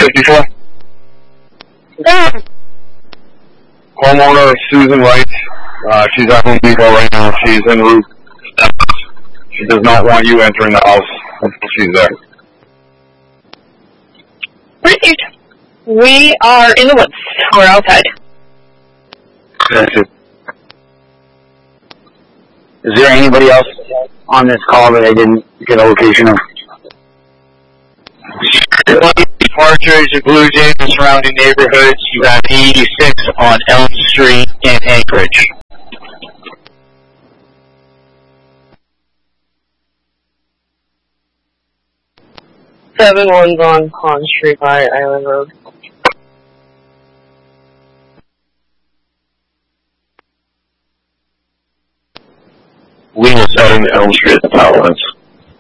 54? Yeah. Homeowner Susan Wright. She's at Home Depot right now. She's en route. She does not want you entering the house until she's there. Received. We are in the woods. We're outside. That's it. Is there anybody else on this call that I didn't get a location of? Departures in Blue Jays and surrounding neighborhoods. You have 86 on Elm Street in Anchorage. Seven ones on Pond Street by Island Road. We will set in Elm Street at the power lines.